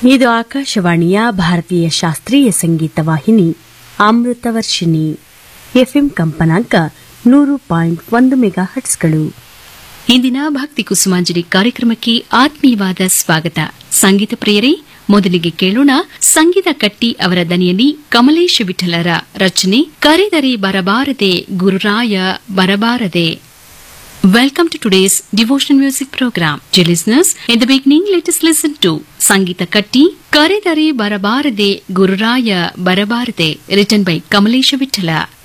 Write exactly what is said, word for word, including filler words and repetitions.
ಇದು ಆಕಾಶವಾಣಿಯ ಭಾರತೀಯ ಶಾಸ್ತ್ರೀಯ ಸಂಗೀತ ವಾಹಿನಿ ಅಮೃತವರ್ಷಿಣಿ ಎಫ್ಎಂ ಕಂಪನಾಂಕ ನೂರು ಪಾಯಿಂಟ್ ಒಂದು ಮೆಗಾ ಹಟ್ಸ್ಗಳು. ಇಂದಿನ ಭಕ್ತಿ ಕುಸುಮಾಂಜಲಿ ಕಾರ್ಯಕ್ರಮಕ್ಕೆ ಆತ್ಮೀಯವಾದ ಸ್ವಾಗತ. ಸಂಗೀತ ಪ್ರಿಯರೇ, ಮೊದಲಿಗೆ ಕೇಳೋಣ ಸಂಗೀತ ಕಟ್ಟಿ ಅವರ ದನಿಯಲ್ಲಿ ಕಮಲೇಶ ವಿಠಲರ ರಚನೆ ಕರೆದರೆ ಬರಬಾರದೆ Gururaya ಬರಬಾರದೆ. Welcome to today's devotional music program. Dear listeners, in the beginning, let us listen to Sangita Katti, Karedare Barabarade Gururaya Barabarade, written by Kamalesha Vittala.